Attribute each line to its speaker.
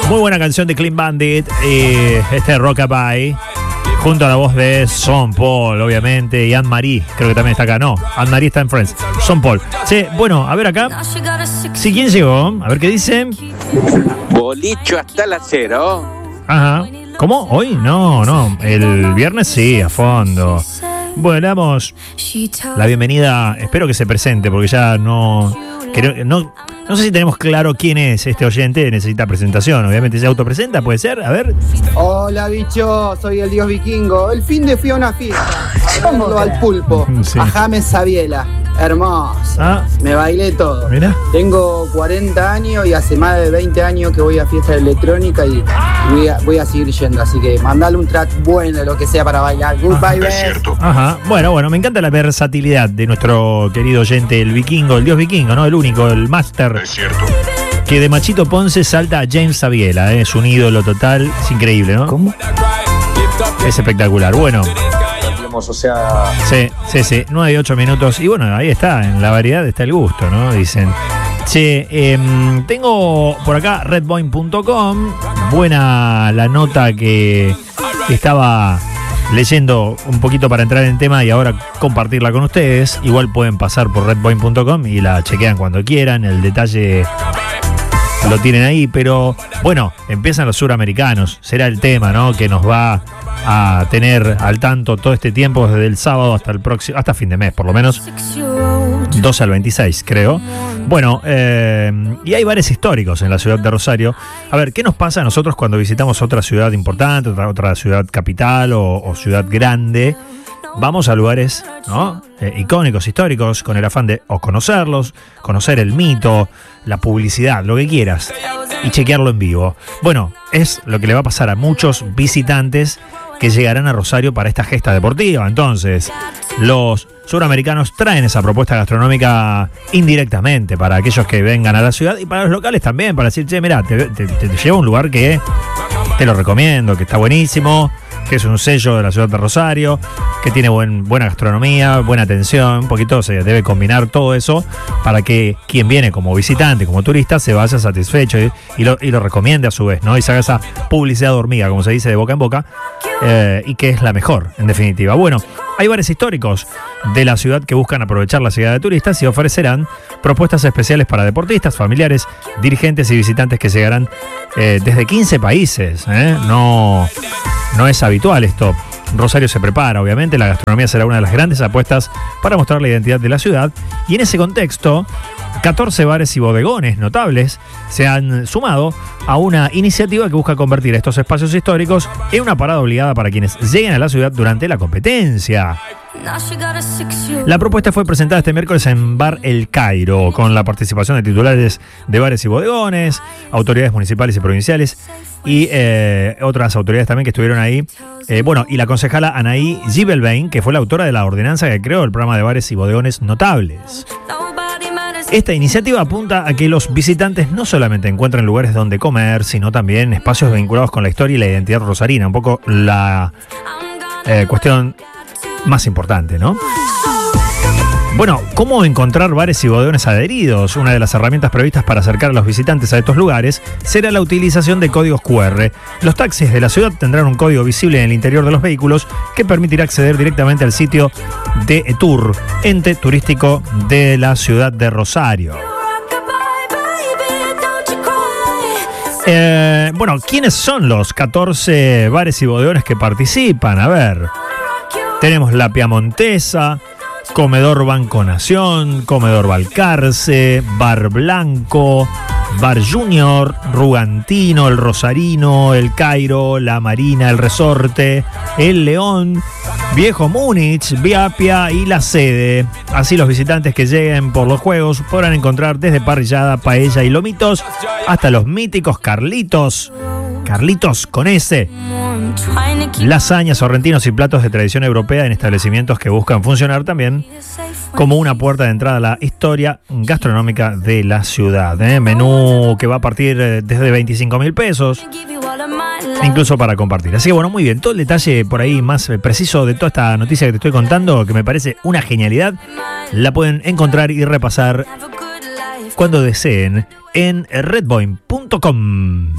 Speaker 1: Muy buena canción de Clean Bandit y Rockabye, junto a la voz de Sean Paul, obviamente, y Anne-Marie, creo que también está acá. No, Anne-Marie está en Friends. Sean Paul. Sí, bueno, a ver acá. Sí, ¿quién llegó? A ver qué dice.
Speaker 2: Bolicho hasta las 0.
Speaker 1: Ajá. ¿Cómo? ¿Hoy? No. El viernes sí, a fondo. Bueno, le damos la bienvenida. Espero que se presente, porque ya no sé si tenemos claro quién es este oyente. Necesita presentación, obviamente. ¿Se autopresenta? ¿Puede ser? A ver.
Speaker 3: Hola, bicho, soy el dios vikingo. El fin de fui a una fiesta, hablando al pulpo,
Speaker 1: sí.
Speaker 3: a James Sabiela. Hermoso. Me bailé todo.
Speaker 1: Mira.
Speaker 3: Tengo 40 años y hace más de 20 años que voy a fiesta electrónica y voy a seguir yendo. Así que mandale un track bueno, lo que sea para bailar. Goodbye,
Speaker 4: es cierto.
Speaker 1: Ajá. Bueno, me encanta la versatilidad de nuestro querido oyente, el vikingo, el dios vikingo, ¿no? El único, el máster.
Speaker 4: Es cierto.
Speaker 1: Que de Machito Ponce salta a James Sabiela, es un ídolo total. Es increíble, ¿no?
Speaker 3: ¿Cómo?
Speaker 1: Es espectacular. Bueno.
Speaker 3: O sea...
Speaker 1: Sí. 9 y 8 minutos. Y bueno, ahí está, en la variedad está el gusto, ¿no? Dicen. Che, tengo por acá redboin.com. Buena la nota que estaba leyendo un poquito para entrar en tema y ahora compartirla con ustedes. Igual pueden pasar por redboin.com y la chequean cuando quieran. El detalle lo tienen ahí, pero bueno, empiezan los suramericanos. Será el tema, ¿no? Que nos va a tener al tanto todo este tiempo, desde el sábado hasta el próximo, hasta fin de mes, por lo menos 12 al 26, creo. Bueno, y hay bares históricos en la ciudad de Rosario. A ver, ¿qué nos pasa a nosotros cuando visitamos otra ciudad importante, otra ciudad capital o ciudad grande? Vamos a lugares, ¿no? Icónicos, históricos, con el afán de conocerlos, conocer el mito, la publicidad, lo que quieras, y chequearlo en vivo. Bueno, es lo que le va a pasar a muchos visitantes que llegarán a Rosario para esta gesta deportiva. Entonces, los suramericanos traen esa propuesta gastronómica indirectamente para aquellos que vengan a la ciudad y para los locales también, para decir, che, mirá, te llevo a un lugar que te lo recomiendo, que está buenísimo, que es un sello de la ciudad de Rosario, que tiene buena gastronomía, buena atención. Un poquito se debe combinar todo eso para que quien viene como visitante, como turista, se vaya satisfecho y lo recomiende a su vez, ¿no? Y se haga esa publicidad de hormiga, como se dice, de boca en boca, y que es la mejor, en definitiva. Bueno, hay bares históricos de la ciudad que buscan aprovechar la llegada de turistas y ofrecerán propuestas especiales para deportistas, familiares, dirigentes y visitantes que llegarán desde 15 países. No es habitual esto. Rosario se prepara, obviamente, la gastronomía será una de las grandes apuestas para mostrar la identidad de la ciudad, y en ese contexto 14 bares y bodegones notables se han sumado a una iniciativa que busca convertir estos espacios históricos en una parada obligada para quienes lleguen a la ciudad durante la competencia. La propuesta fue presentada este miércoles en Bar El Cairo, con la participación de titulares de bares y bodegones, autoridades municipales y provinciales y otras autoridades también que estuvieron ahí. Y la concejala Anaí Gibelbein, que fue la autora de la ordenanza que creó el programa de bares y bodegones notables. Esta iniciativa apunta a que los visitantes no solamente encuentren lugares donde comer, sino también espacios vinculados con la historia y la identidad rosarina, un poco la cuestión más importante, ¿no? Bueno, ¿cómo encontrar bares y bodegones adheridos? Una de las herramientas previstas para acercar a los visitantes a estos lugares será la utilización de códigos QR. Los taxis de la ciudad tendrán un código visible en el interior de los vehículos que permitirá acceder directamente al sitio de Etur, ente turístico de la ciudad de Rosario. ¿Quiénes son los 14 bares y bodegones que participan? A ver, tenemos La Piamontesa, Comedor Banco Nación, Comedor Balcarce, Bar Blanco, Bar Junior, Rugantino, El Rosarino, El Cairo, La Marina, El Resorte, El León, Viejo Múnich, Viapia y La Sede. Así los visitantes que lleguen por los juegos podrán encontrar desde parrillada, paella y lomitos hasta los míticos Carlitos con S, lasañas, sorrentinos y platos de tradición europea en establecimientos que buscan funcionar también como una puerta de entrada a la historia gastronómica de la ciudad. Menú que va a partir desde 25.000 pesos, incluso para compartir. Así que bueno, muy bien, todo el detalle por ahí más preciso de toda esta noticia que te estoy contando, que me parece una genialidad, la pueden encontrar y repasar cuando deseen en redboin.com.